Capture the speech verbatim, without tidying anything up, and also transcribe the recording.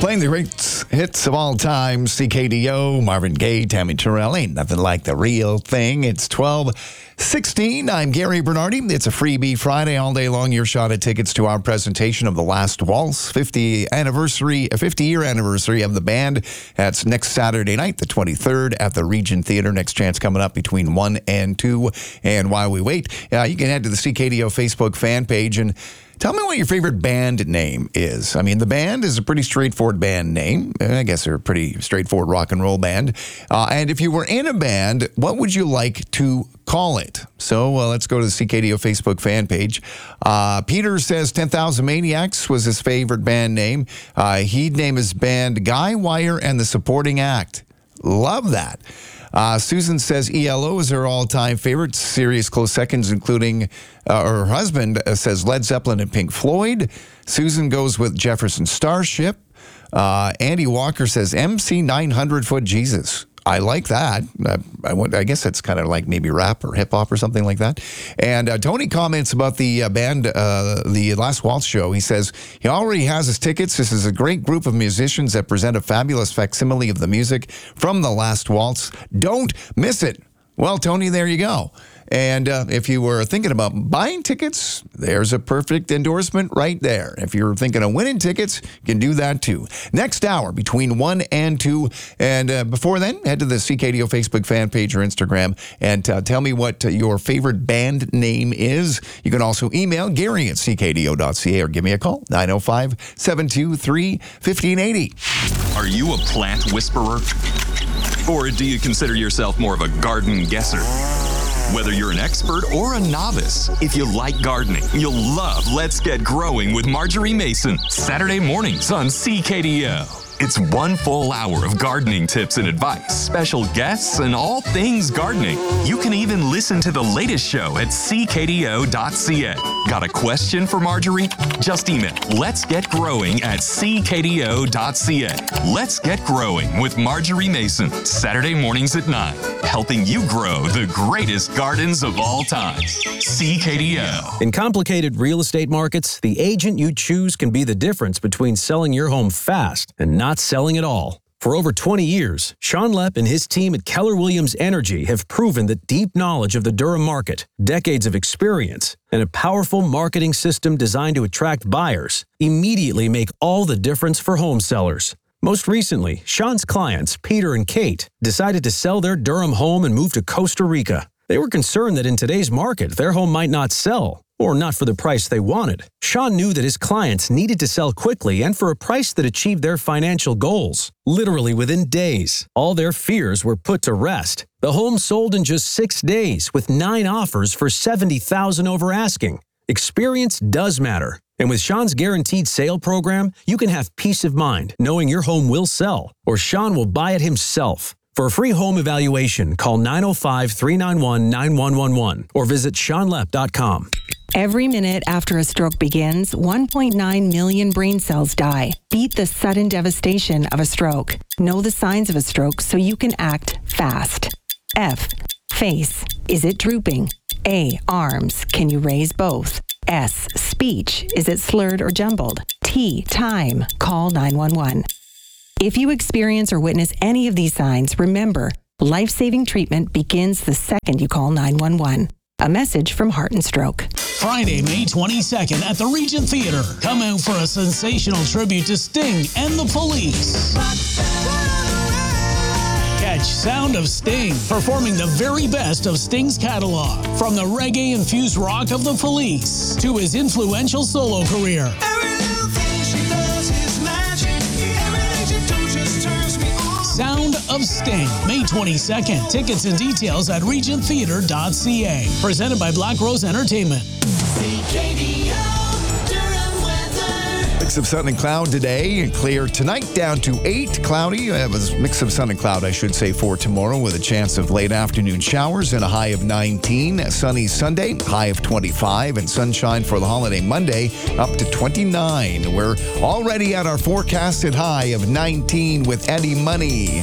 Playing the great hits of all time, C K D O, Marvin Gaye, Tammy Terrell, ain't nothing like the real thing. It's twelve sixteen. I'm Gary Bernardi. It's a Freebie Friday all day long. Your shot at tickets to our presentation of The Last Waltz, fifty anniversary, fifty-year anniversary of the band. That's next Saturday night, the twenty-third, at the Regent Theater. Next chance coming up between one and two. And while we wait, uh, you can head to the C K D O Facebook fan page and tell me what your favorite band name is. I mean, the band is a pretty straightforward band name. I guess they're a pretty straightforward rock and roll band. Uh, and if you were in a band, what would you like to call it? So uh, let's go to the C K D O Facebook fan page. Uh, Peter says ten thousand Maniacs was his favorite band name. Uh, he'd name his band Guy Wire and the Supporting Act. Love that. Uh, Susan says E L O is her all-time favorite. Serious close seconds, including uh, her husband uh, says Led Zeppelin and Pink Floyd. Susan goes with Jefferson Starship. Uh, Andy Walker says M C nine hundred Foot Jesus. I like that. Uh, I, want, I guess that's kind of like maybe rap or hip-hop or something like that. And uh, Tony comments about the uh, band, uh, the Last Waltz show. He says he already has his tickets. This is a great group of musicians that present a fabulous facsimile of the music from the Last Waltz. Don't miss it. Well, Tony, there you go. And uh, if you were thinking about buying tickets, there's a perfect endorsement right there. If you're thinking of winning tickets, you can do that too. Next hour between one and two. And uh, before then, head to the C K D O Facebook fan page or Instagram and uh, tell me what uh, your favorite band name is. You can also email Gary at C K D O dot C A or give me a call, nine oh five, seven two three, one five eight oh. Are you a plant whisperer? Or do you consider yourself more of a garden guesser? Whether you're an expert or a novice, if you like gardening, you'll love Let's Get Growing with Marjorie Mason, Saturday mornings on C K D O. It's one full hour of gardening tips and advice, special guests, and all things gardening. You can even listen to the latest show at C K D O dot C A. Got a question for Marjorie? Just email Let's Get Growing at C K D O dot C A. Let's Get Growing with Marjorie Mason, Saturday mornings at nine, helping you grow the greatest gardens of all time. C K D O. In complicated real estate markets, the agent you choose can be the difference between selling your home fast and not selling at all. For over twenty years, Sean Lepp and his team at Keller Williams Energy have proven that deep knowledge of the Durham market, decades of experience, and a powerful marketing system designed to attract buyers immediately make all the difference for home sellers. Most recently, Sean's clients, Peter and Kate, decided to sell their Durham home and move to Costa Rica. They were concerned that in today's market, their home might not sell, or not for the price they wanted. Sean knew that his clients needed to sell quickly and for a price that achieved their financial goals. Literally within days, all their fears were put to rest. The home sold in just six days with nine offers for seventy thousand dollars over asking. Experience does matter. And with Sean's Guaranteed Sale program, you can have peace of mind knowing your home will sell, or Sean will buy it himself. For a free home evaluation, call nine oh five, three nine one, nine one one one or visit sean lepp dot com. Every minute after a stroke begins, one point nine million brain cells die. Beat the sudden devastation of a stroke. Know the signs of a stroke so you can act fast. F. Face. Is it drooping? A. Arms. Can you raise both? S. Speech. Is it slurred or jumbled? T. Time. Call nine one one. If you experience or witness any of these signs, remember, life-saving treatment begins the second you call nine one one. A message from Heart and Stroke. Friday, May twenty-second at the Regent Theater. Come out for a sensational tribute to Sting and the Police. Catch Sound of Sting, performing the very best of Sting's catalog, from the reggae-infused rock of the Police to his influential solo career. Sound of Sting, May twenty-second. Tickets and details at regent theater dot c a. Presented by Black Rose Entertainment. C K D O, Durham weather. Mix of sun and cloud today. Clear tonight, down to eight. Cloudy. It was mix of sun and cloud, I should say, for tomorrow, with a chance of late afternoon showers and a high of nineteen. Sunny Sunday, high of twenty-five. And sunshine for the holiday Monday, up to twenty-nine. We're already at our forecasted high of nineteen with Eddie Money.